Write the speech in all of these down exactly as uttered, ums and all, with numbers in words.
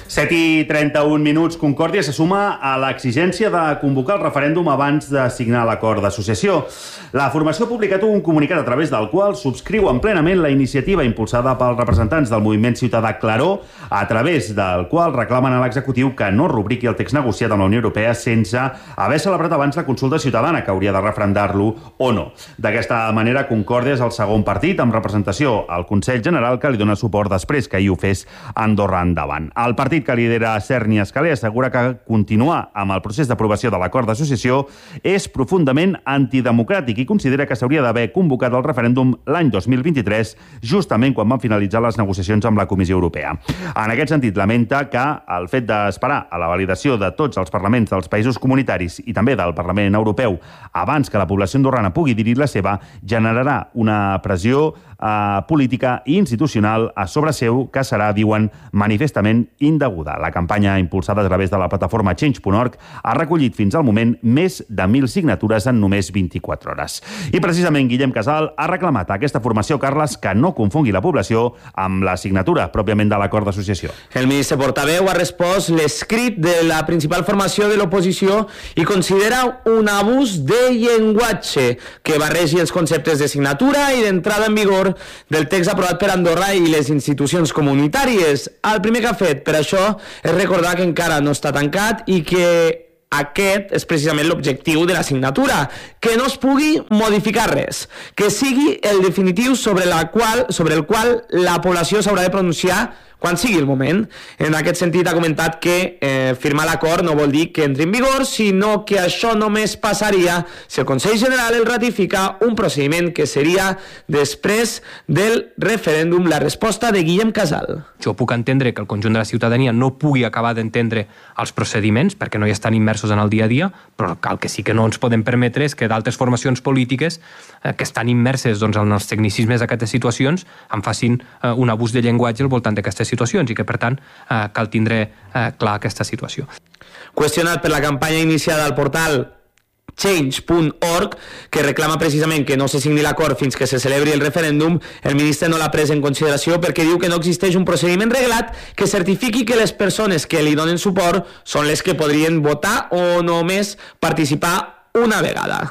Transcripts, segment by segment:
set i trenta-un minuts, Concòrdia se suma a l'exigència de convocar el referèndum abans de signar l'acord d'associació. La formació ha publicat un comunicat a través del qual subscriuen plenament la iniciativa impulsada pels representants del moviment ciutadà Claror, a través del qual reclamen a l'executiu que no rubriqui el text negociat amb la Unió Europea sense haver celebrat abans la consulta ciutadana, que hauria de referendar-lo o no. D'aquesta manera, Concòrdia és el segon partit amb representació al Consell General que li dona suport després que ahir ho fes Andorra Endavant. El partit que lidera Cerny Escalé assegura que continuar amb el procés d'aprovació de l'acord d'associació és profundament antidemocràtic i considera que s'hauria d'haver convocat el referèndum l'any dos mil vint-i-tres, justament quan van finalitzar les negociacions amb la Comissió Europea. En aquest sentit, lamenta que el fet d'esperar a la validació de tots els parlaments dels països comunitaris i també del Parlament Europeu abans que la població andorrana pugui dir la seva generarà una pressió eh, política i institucional a sobre seu que serà, diuen, manifestament indeguda. La campanya impulsada a través de la plataforma change punt org ha recollit fins al moment més de mil signatures en només vint-i-quatre hores. I precisament Guillem Casal ha reclamat a aquesta formació, Carles, que no confongui la població amb la signatura pròpiament de l'acord d'associació. El ministre portaveu ha respost l'escrit de la principal formació de l'oposició i considera un abús de llenguatge que barregi els conceptes de signatura i d'entrada en vigor del text aprovat per Andorra i les institucions comunitàries. El primer que ha fet per això és recordar que encara no està tancat i que aquest és precisament l'objectiu de la signatura, que no es pugui modificar res, que sigui el definitiu sobre, la qual, sobre el qual la població s'haurà de pronunciar quan sigui el moment. En aquest sentit ha comentat que eh, firmar l'acord no vol dir que entri en vigor, sinó que això només passaria si el Consell General el ratifica, un procediment que seria després del referèndum. La resposta de Guillem Casal. Jo puc entendre que el conjunt de la ciutadania no pugui acabar d'entendre els procediments perquè no hi estan immersos en el dia a dia, però el que sí que no ens podem permetre és que d'altres formacions polítiques eh, que estan immerses doncs, en els tecnicismes d'aquestes situacions en facin eh, un abús de llenguatge al voltant d'aquestes situacions i que, per tant, eh, cal tindre eh, clar aquesta situació. Qüestionat per la campanya iniciada al portal change punt org, que reclama precisament que no se signi l'acord fins que se celebri el referèndum, el ministre no l'ha pres en consideració perquè diu que no existeix un procediment reglat que certifiqui que les persones que li donen suport són les que podrien votar o només participar una vegada.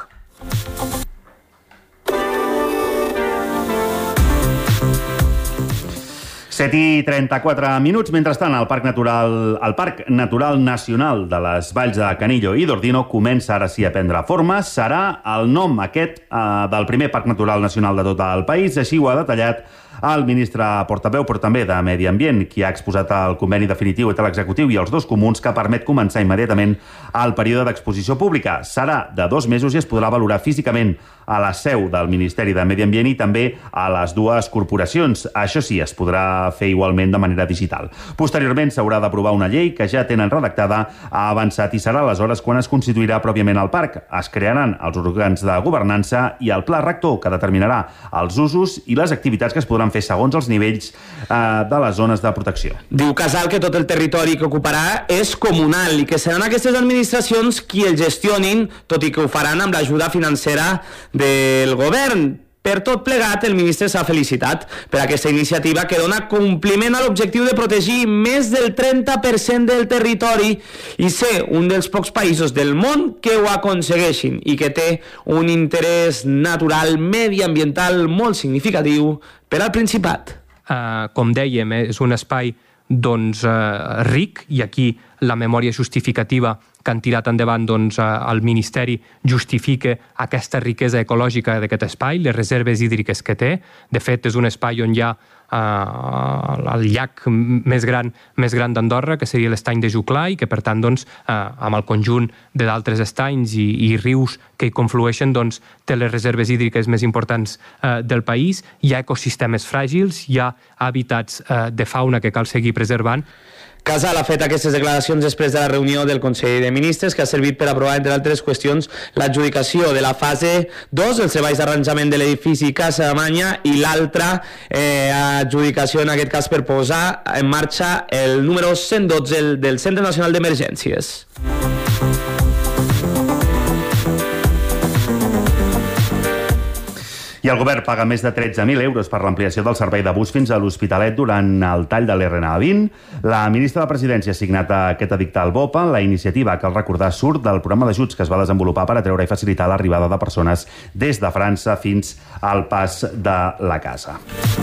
set i trenta-quatre minuts. Mentrestant, el Parc Natural, el Parc Natural Nacional de les Valls de Canillo i d'Ordino comença ara sí a prendre forma. Serà el nom aquest eh, del primer Parc Natural Nacional de tot el país. Així ho ha detallat el ministre portaveu, però també de Medi Ambient, qui ha exposat el conveni definitiu entre l'executiu i els dos comuns que permet començar immediatament el període d'exposició pública. Serà de dos mesos i es podrà valorar físicament a la seu del Ministeri de Medi Ambient i també a les dues corporacions. Això sí, es podrà fer igualment de manera digital. Posteriorment s'haurà d'aprovar una llei que ja tenen redactada, ha avançat i serà aleshores quan es constituirà pròpiament el parc. Es crearan els òrgans de governança i el pla rector que determinarà els usos i les activitats que es podran fer segons els nivells eh, de les zones de protecció. Diu Casal que tot el territori que ocuparà és comunal i que seran aquestes administracions qui el gestionin, tot i que ho faran amb l'ajuda financera del govern. Per tot plegat, el ministre s'ha felicitat per aquesta iniciativa que dona compliment a l'objectiu de protegir més del trenta per cent del territori i ser un dels pocs països del món que ho aconsegueixin i que té un interès natural mediambiental molt significatiu per al Principat. Uh, com dèiem, és un espai doncs, uh, ric, i aquí la memòria justificativa que han tirat endavant doncs, el Ministeri justifica aquesta riquesa ecològica d'aquest espai, les reserves hídriques que té. De fet, és un espai on hi ha eh, el llac més gran, més gran d'Andorra, que seria l'estany de Juclar, i que, per tant, doncs, eh, amb el conjunt de d'altres estanys i, i rius que hi conflueixen, doncs, té les reserves hídriques més importants eh, del país. Hi ha ecosistemes fràgils, hi ha hàbitats eh, de fauna que cal seguir preservant. Casal ha fet aquestes declaracions després de la reunió del Consell de Ministres, que ha servit per aprovar, entre altres qüestions, l'adjudicació de la fase dos, els treballs d'arranjament de l'edifici Casa de Manya, i l'altra eh, adjudicació, en aquest cas, per posar en marxa el número cent dotze del Centre Nacional d'Emergències. I el govern paga més de tretze mil euros per l'ampliació del servei de bus fins a l'Hospitalet durant el tall de l'R N A vint. La ministra de la Presidència ha signat aquest edicte al B O P A. La iniciativa, cal recordar, surt del programa d'ajuts que es va desenvolupar per atreure i facilitar l'arribada de persones des de França fins al pas de la casa.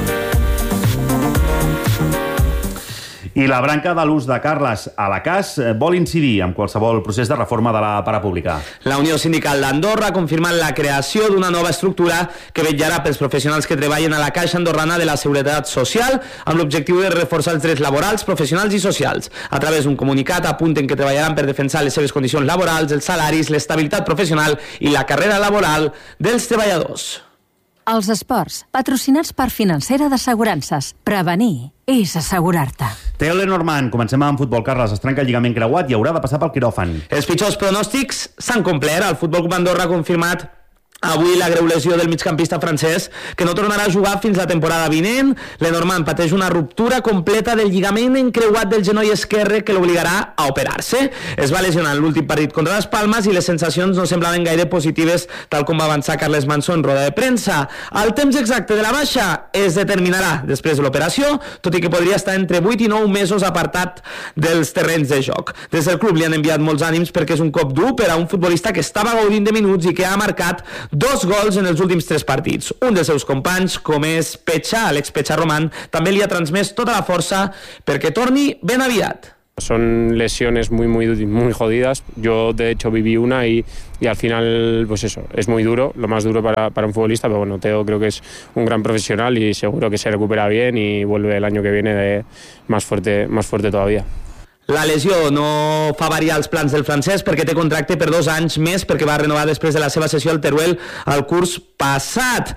I la branca de l'ús de Carles a la C A S vol incidir en qualsevol procés de reforma de la parapública. La Unió Sindical d'Andorra ha confirmat la creació d'una nova estructura que vetllarà pels professionals que treballen a la Caixa Andorrana de la Seguretat Social amb l'objectiu de reforçar els drets laborals, professionals i socials. A través d'un comunicat apunten que treballaran per defensar les seves condicions laborals, els salaris, l'estabilitat professional i la carrera laboral dels treballadors. Els esports, patrocinats per Financera d'Assegurances. Prevenir és assegurar-te. Teo Lenormand, comencem amb futbol. Carles, es trenca el lligament creuat i haurà de passar pel quiròfan. Els pitjors pronòstics s'han complert. El Futbol Club Andorra ha confirmat avui la greu lesió del migcampista francès, que no tornarà a jugar fins la temporada vinent. Lenormand pateix una ruptura completa del lligament encreuat del genoll esquerre que l'obligarà a operar-se. Es va lesionar en l'últim partit contra les Palmes i les sensacions no semblaven gaire positives, tal com va avançar Carles Manso en roda de premsa. El temps exacte de la baixa es determinarà després de l'operació, tot i que podria estar entre vuit i nou mesos apartat dels terrenys de joc. Des del club li han enviat molts ànims perquè és un cop dur per a un futbolista que estava gaudint de minuts i que ha marcat dos gols en els últims tres partits. Un dels seus companys, com és Pecha, Alex Pecha Román, també li ha transmès tota la força perquè torni ben aviat. Son lesiones muy, muy, muy jodidas. Yo, de hecho, viví una y, y al final, pues eso, es muy duro, lo más duro para, para un futbolista, pero bueno, Teo creo que es un gran profesional y seguro que se recupera bien y vuelve el año que viene de más fuerte, más fuerte todavía. La lesió no fa variar els plans del francès perquè té contracte per dos anys més perquè va renovar després de la seva sessió al Teruel el curs passat.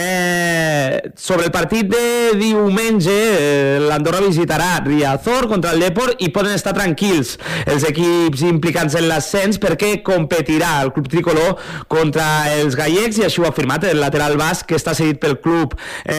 Eh, sobre el partit de diumenge, eh, l'Andorra visitarà Riazor contra el Depor i poden estar tranquils els equips implicats en l'ascens perquè competirà el club tricolor contra els gallecs i així ho ha afirmat el lateral basc que està seguit pel club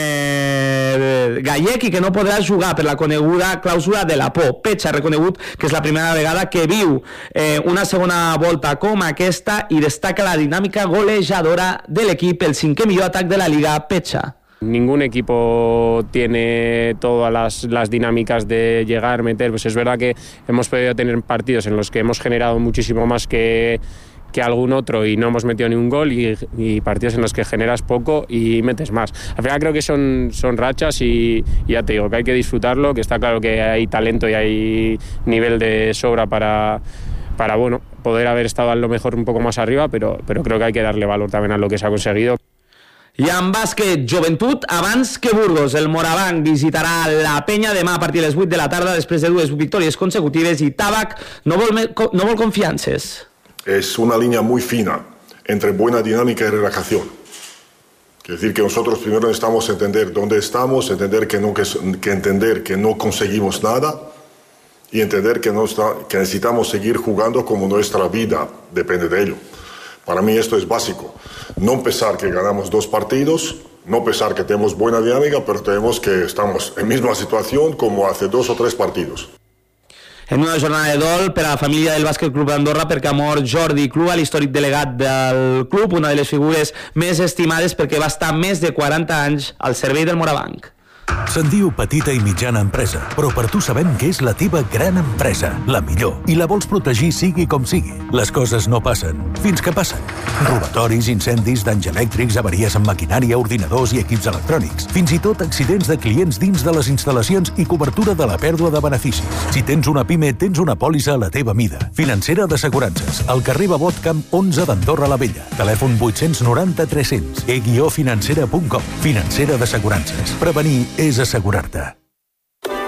eh, gallec i que no podrà jugar per la coneguda clàusula de la por. Pecha ha reconegut que és la primera vegada que viu eh, una segona volta com aquesta i destaca la dinàmica golejadora de l'equip, el cinquè millor atac de la Liga. Pecha. Ningún equipo tiene todas las, las dinámicas de llegar, meter. Pues es verdad que hemos podido tener partidos en los que hemos generado muchísimo más que que algún otro y no hemos metido ni un gol y, y partidos en los que generas poco y metes más. Al final creo que son, son rachas y, y ya te digo que hay que disfrutarlo, que está claro que hay talento y hay nivel de sobra para, para bueno, poder haber estado a lo mejor un poco más arriba, pero, pero creo que hay que darle valor también a lo que se ha conseguido. I en bàsquet, joventut, abans que Burgos. El Morabanc visitarà la Penya demà a partir de les vuit de la tarda després de dues victòries consecutives i Tabac no vol, no vol confiances. Es una línea muy fina entre buena dinámica y relajación. Quiere decir que nosotros primero necesitamos entender dónde estamos, entender que, no, que, que, entender que no conseguimos nada y entender que, no está, que necesitamos seguir jugando como nuestra vida depende de ello. Para mí esto es básico. No pensar que ganamos dos partidos, no pensar que tenemos buena dinámica, pero tenemos que estamos en misma situación como hace dos o tres partidos. En una jornada de dol per a la família del Bàsquet Club d'Andorra perquè ha mort Jordi Clua, l'històric delegat del club, una de les figures més estimades perquè va estar més de quaranta anys al servei del Morabanc. Se'n diu petita i mitjana empresa, però per tu sabem que és la teva gran empresa, la millor, i la vols protegir sigui com sigui. Les coses no passen, fins que passen. Robatoris, incendis, danys elèctrics, avaries amb maquinària, ordinadors i equips electrònics, fins i tot accidents de clients dins de les instal·lacions i cobertura de la pèrdua de beneficis. Si tens una pime, tens una pòlissa a la teva mida. Financera d'Assegurances, al carrer Babot Camp onze d'Andorra la Vella. Telèfon vuit noranta tres cents, e guió financera punt com. Financera d'Assegurances. Prevenir és assegurar-te.